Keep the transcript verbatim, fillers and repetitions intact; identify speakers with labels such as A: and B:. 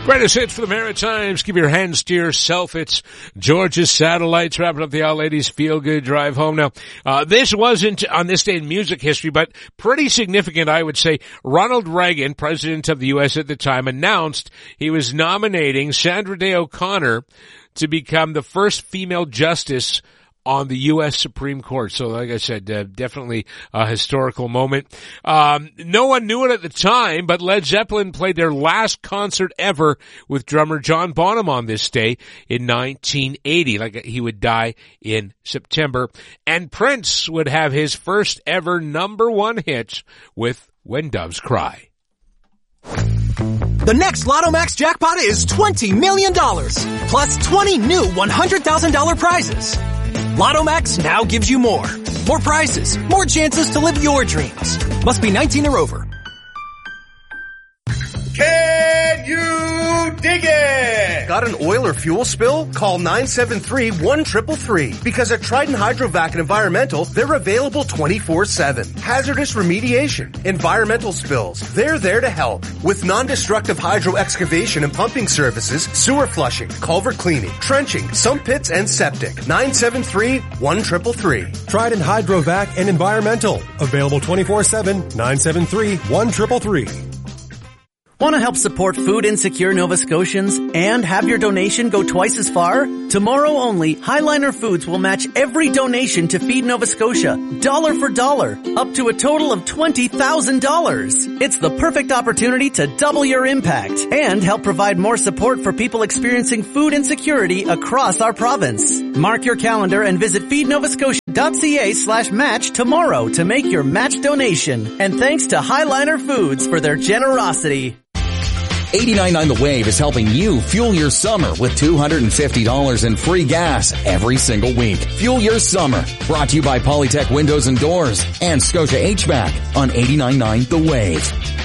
A: Greatest hits for the Maritimes. Give your hands to yourself. It's George's Satellites wrapping up the All Ladies Feel Good Drive Home. Now, uh, this wasn't on this day in music history, but pretty significant, I would say. Ronald Reagan, president of the U S at the time, announced he was nominating Sandra Day O'Connor to become the first female justice on the U S Supreme Court. So like I said, uh, definitely a historical moment. Um, no one knew it at the time, but Led Zeppelin played their last concert ever with drummer John Bonham on this day in nineteen eighty. Like he would die in September. And Prince would have his first ever number one hit with When Doves Cry.
B: The next Lotto Max jackpot is twenty million dollars, plus twenty new one hundred thousand dollars prizes. Lotto Max now gives you more. More prizes, more chances to live your dreams. Must be nineteen or over.
C: Can you dig it? Got an oil or fuel spill? Call nine seven three, one three three three. Because at Trident Hydrovac and Environmental, they're available twenty-four seven. Hazardous remediation, environmental spills, they're there to help. With non-destructive hydro excavation and pumping services, sewer flushing, culvert cleaning, trenching, sump pits, and septic. nine seven three, one three three three.
D: Trident Hydrovac and Environmental. Available twenty-four seven, nine seven three, one three three three.
E: Want to help support food insecure Nova Scotians and have your donation go twice as far? Tomorrow only, Highliner Foods will match every donation to Feed Nova Scotia, dollar for dollar, up to a total of twenty thousand dollars. It's the perfect opportunity to double your impact and help provide more support for people experiencing food insecurity across our province. Mark your calendar and visit feednovascotia.ca slash match tomorrow to make your match donation. And thanks to Highliner Foods for their generosity.
F: eighty-nine point nine The Wave is helping you fuel your summer with two hundred fifty dollars in free gas every single week. Fuel your summer. Brought to you by Polytech Windows and Doors and Scotia H V A C on eighty-nine point nine The Wave.